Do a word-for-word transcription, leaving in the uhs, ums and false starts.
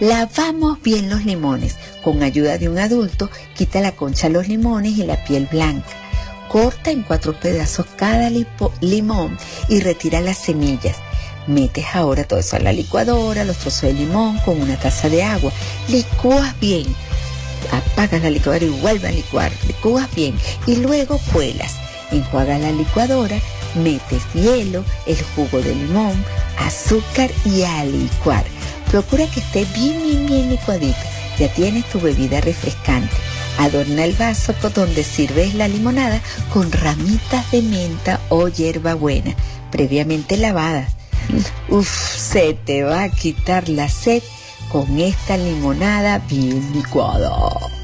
Lavamos bien los limones. Con ayuda de un adulto, quita la concha de los limones y la piel blanca. Corta en cuatro pedazos cada lipo, limón y retira las semillas. Metes ahora todo eso a la licuadora, los trozos de limón con una taza de agua. Licúas bien. Apagas la licuadora y vuelve a licuar. Licúas bien y luego cuelas. Enjuagas la licuadora, metes hielo, el jugo de limón, azúcar y a licuar. Procura que esté bien, bien, bien licuadito. Ya tienes tu bebida refrescante. Adorna el vaso donde sirves la limonada con ramitas de menta o hierbabuena, previamente lavadas. Uf, se te va a quitar la sed con esta limonada bien licuada.